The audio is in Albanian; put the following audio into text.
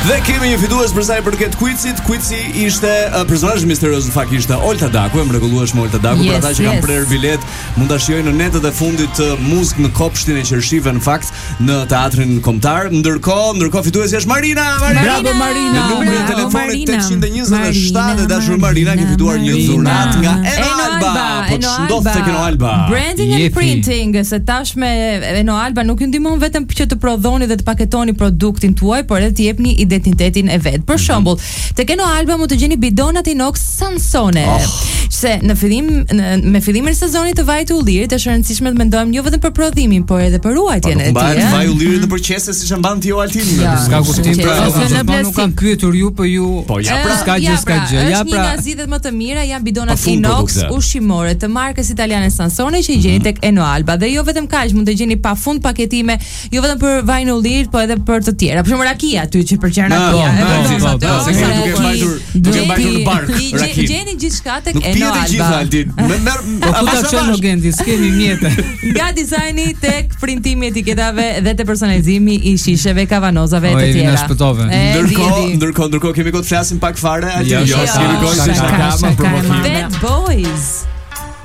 Dhe kemi një fitues për sa i përket quizit. Quizi ishte personazh misterioz, në fakt ishte Olta Daku, e mrekullueshme Olta Daku. Për ata që kanë prerë bilet, mund ta shijojnë në netet e fundit të muzikë në Kopshtin e Qershive, në fakt, në Teatrin Kombëtar. Ndërkohë fituesja është Marina. Bravo Marina. Në numrin e telefonit 827 dashur Marina, ke fituar një dhuratë nga Eno Alba. Po ç'ndodh tek Eno Alba? Branding and printing, se tashme Eno Alba nuk ju ndihmon vetëm që të prodhoni dhe të paketoni produktin tuaj, por edhe të jepni identitetin e vet. Për shembull, tek Eno Alba mund të gjeni bidonat inox Sansone. Se në fillim me fillimin e sezonit të vajit të ullirit është e rëndësishme të mendojmë jo vetëm për prodhimin, por edhe për ruajtjen e tij. Mbahet vaj ullirit në qese siç e mban ti o Altin. Ska kuptim pra, nuk kam pyetur ju, po ju ska gjë. Ja pra. Një nga zgjidhjet më të mira janë bidonat inox ushqimore të markës italiane Sansone që i gjeni tek Eno Alba. Dhe jo vetëm kaq, mund të gjeni pafund paketime, jo vetëm për vajin e ullirit, po edhe për të tjera. Për shembull rakia aty që për rakia. Duke mbajtur në bark rakin. Gjeni gjithçka tek Eno Alba. Nuk pije të gjitha Altin. Po ku ta çon Logendi, s'kemi mjete. Nga dizajni tek printimi i etiketave dhe te personalizimi i shisheve, kavanozave e të tjera. Ndërkohë kemi kohë të flasim pak fare. Jo, kemi kohë. Bad Boys.